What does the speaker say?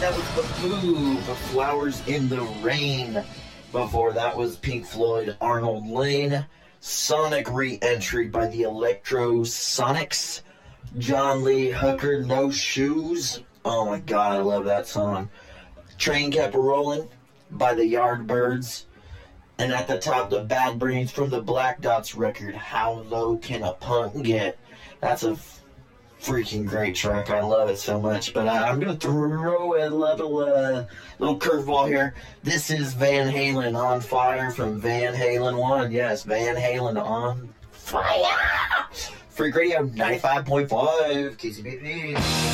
that was The Move, Flowers in the Rain. Before that was Pink Floyd, Arnold Layne. Sonic re-entry by the Electrosonics. John Lee Hooker, No Shoes. Oh my god, I love that song. Train Kept Rolling by the Yardbirds. And at the top, the Bad Brains from the Black Dots record, How Low Can a Punk Get? That's a freaking great track. I love it so much. But I'm going to throw a little curveball here. This is Van Halen, On Fire from Van Halen 1. Yes, Van Halen on fire. Freak Radio 95.5 KCBP.